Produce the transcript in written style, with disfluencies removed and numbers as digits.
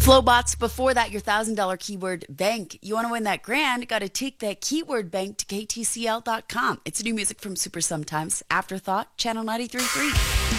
Flowbots, before that, your $1,000 keyword bank. You want to win that grand? Got to take that keyword bank to ktcl.com. It's new music from Super Sometimes. Afterthought, Channel 93.3.